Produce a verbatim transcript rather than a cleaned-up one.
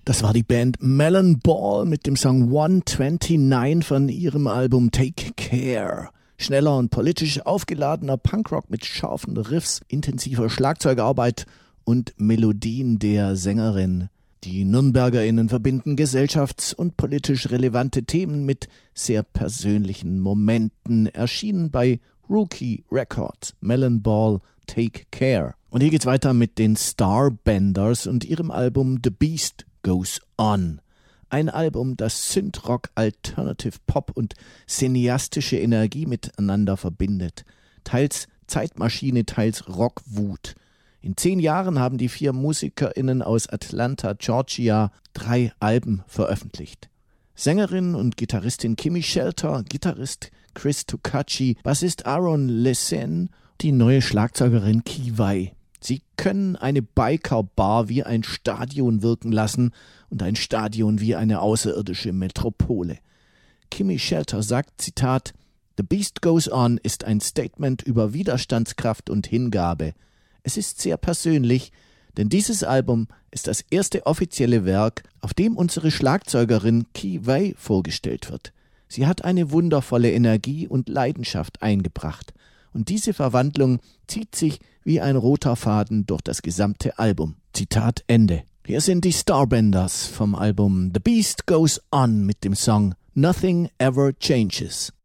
Das war die Band Melon Ball mit dem Song one twenty-nine von ihrem Album Take Care. Schneller und politisch aufgeladener Punkrock mit scharfen Riffs, intensiver Schlagzeugarbeit und Melodien der Sängerin. Die NürnbergerInnen verbinden gesellschafts- und politisch relevante Themen mit sehr persönlichen Momenten, erschienen bei Rookie Records. Melon Ball, Take Care. Und hier geht's weiter mit den Starbenders und ihrem Album The Beast Goes On. Ein Album, das Synthrock, Alternative Pop und cineastische Energie miteinander verbindet. Teils Zeitmaschine, teils Rockwut. In zehn Jahren haben die vier MusikerInnen aus Atlanta, Georgia, drei Alben veröffentlicht. Sängerin und Gitarristin Kimi Shelter, Gitarrist Chris Tucacci, Bassist Aaron Lesen, die neue Schlagzeugerin Kiwai. Sie können eine Biker-Bar wie ein Stadion wirken lassen und ein Stadion wie eine außerirdische Metropole. Kimi Shelter sagt, Zitat, The Beast Goes On ist ein Statement über Widerstandskraft und Hingabe. Es ist sehr persönlich, denn dieses Album ist das erste offizielle Werk, auf dem unsere Schlagzeugerin Kiwai vorgestellt wird. Sie hat eine wundervolle Energie und Leidenschaft eingebracht. Und diese Verwandlung zieht sich wie ein roter Faden durch das gesamte Album. Zitat Ende. Hier sind die Starbenders vom Album The Beast Goes On mit dem Song Nothing Ever Changes.